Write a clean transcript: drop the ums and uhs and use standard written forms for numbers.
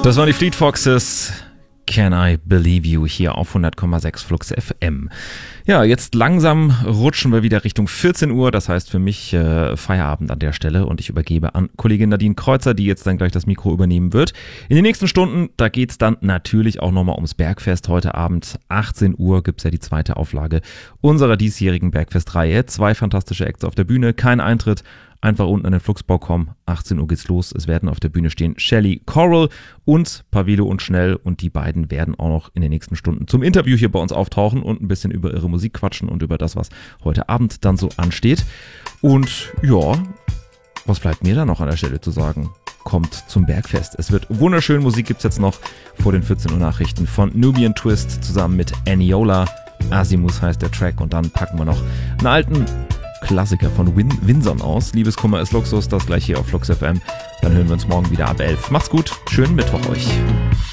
Das waren die Fleet Foxes. Can I Believe You hier auf 100,6 Flux FM. Ja, jetzt langsam rutschen wir wieder Richtung 14 Uhr. Das heißt für mich Feierabend an der Stelle und ich übergebe an Kollegin Nadine Kreuzer, die jetzt dann gleich das Mikro übernehmen wird. In den nächsten Stunden, da geht's dann natürlich auch nochmal ums Bergfest. Heute Abend 18 Uhr gibt's ja die zweite Auflage unserer diesjährigen Bergfest-Reihe. 2 fantastische Acts auf der Bühne, kein Eintritt. Einfach unten an den Fluxbau kommen, 18 Uhr geht's los. Es werden auf der Bühne stehen Shelly Coral und Pavilo und Schnell und die beiden werden auch noch in den nächsten Stunden zum Interview hier bei uns auftauchen und ein bisschen über ihre Musik quatschen und über das, was heute Abend dann so ansteht. Und ja, was bleibt mir da noch an der Stelle zu sagen? Kommt zum Bergfest. Es wird wunderschön. Musik gibt's jetzt noch vor den 14 Uhr Nachrichten von Nubian Twist zusammen mit Aniola. Asimus heißt der Track und dann packen wir noch einen alten Klassiker von Winson aus. Liebeskummer ist Luxus, das gleich hier auf Flux FM. Dann hören wir uns morgen wieder ab 11. Macht's gut, schönen Mittwoch euch.